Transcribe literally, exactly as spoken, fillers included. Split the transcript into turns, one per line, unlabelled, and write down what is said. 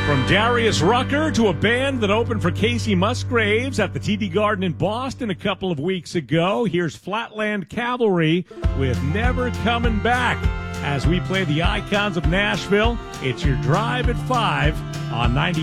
From Darius Rucker to a band that opened for Casey Musgraves at the T D Garden in Boston a couple of weeks ago, here's Flatland Cavalry with Never Coming Back. As we play the icons of Nashville, it's your Drive at five on ninety.